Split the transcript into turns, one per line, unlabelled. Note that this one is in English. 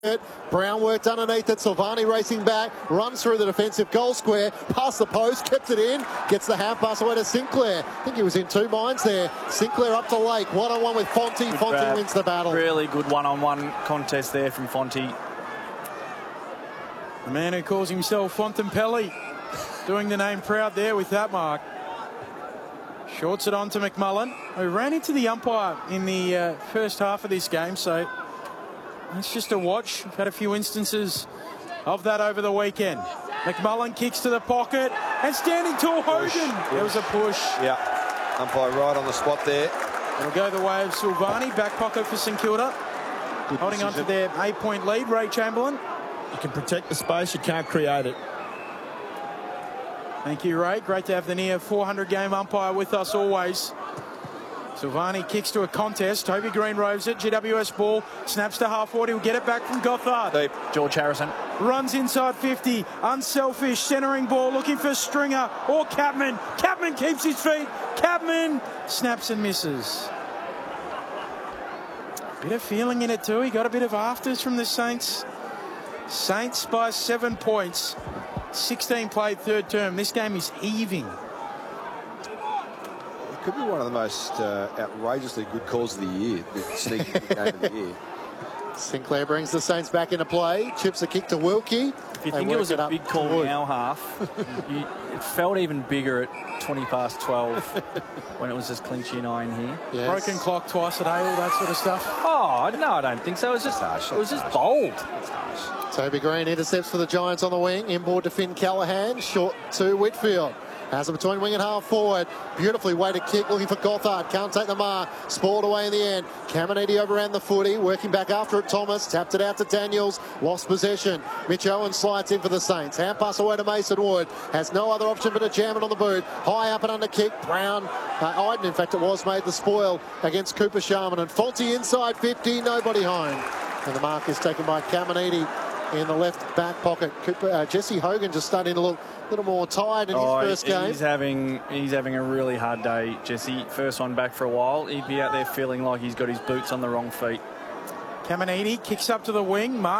Brown worked underneath it. Silvani racing back, runs through the defensive goal square, past the post, kept it in, gets the half pass away to Sinclair. I think he was in two minds there. Sinclair up to Lake, one-on-one with Fonte. Fonte wins the battle.
Really good one-on-one contest there from Fonte.
The man who calls himself Fontempelli, doing the name proud there with that mark. Shorts it on to McMullen, who ran into the umpire in the first half of this game, so it's just a watch. We've had a few instances of that over the weekend. McMullen kicks to the pocket, and standing tall Hogan. There was a push.
Yeah, umpire right on the spot there.
It'll go the way of Silvani, back pocket for St Kilda. Holding on to their 8-point lead, Ray Chamberlain.
You can protect the space, you can't create it.
Thank you, Ray. Great to have the near 400-game umpire with us always. Silvani kicks to a contest. Toby Green roves it. GWS ball. Snaps to half 40. Will get it back from Gothard.
Deep.
George Harrison.
Runs inside 50. Unselfish. Centering ball. Looking for Stringer or Capman. Capman keeps his feet. Capman snaps and misses. Bit of feeling in it too. He got a bit of afters from the Saints. Saints by 7 points. 16 played third term. This game is heaving.
It could be one of the most outrageously good calls of the year. The sneaky good game of the year.
Sinclair brings the Saints back into play. Chips a kick to Wilkie.
If you think it was a big call in our half, it felt even bigger at 20 past 12 when it was just clinchy and iron here.
Yes.
Broken clock twice a day, all that sort of stuff.
Oh, no, I don't think so. It was just bold.
Toby Green intercepts for the Giants on the wing. Inboard to Finn Callahan. Short to Whitfield. Has it between wing and half forward. Beautifully weighted kick, looking for Gothard. Can't take the mark. Spoiled away in the end. Caminiti overran the footy. Working back after it, Thomas. Tapped it out to Daniels. Lost possession. Mitch Owen slides in for the Saints. Hand pass away to Mason Wood. Has no other option but to jam it on the boot. High up and under kick. Brown, Iden, in fact it was, made the spoil against Cooper Sharman. And Fonte inside 50. Nobody home. And the mark is taken by Caminiti in the left back pocket. Jesse Hogan just starting to look a little more tired in his first game.
He's having a really hard day, Jesse. First one back for a while. He'd be out there feeling like he's got his boots on the wrong feet.
Caminiti kicks up to the wing. Mark